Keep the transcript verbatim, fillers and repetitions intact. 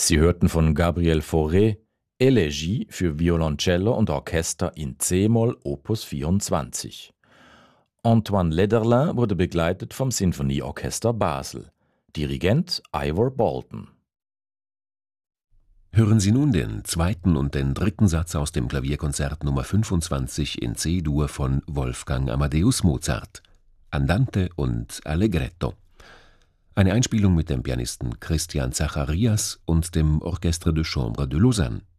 Sie hörten von Gabriel Fauré Elegie für Violoncello und Orchester in C-Moll Opus vierundzwanzig. Antoine Lederlin wurde begleitet vom Sinfonieorchester Basel. Dirigent Ivor Bolton. Hören Sie nun den zweiten und den dritten Satz aus dem Klavierkonzert Nummer fünfundzwanzig in C-Dur von Wolfgang Amadeus Mozart, Andante und Allegretto. Eine Einspielung mit dem Pianisten Christian Zacharias und dem Orchestre de Chambre de Lausanne.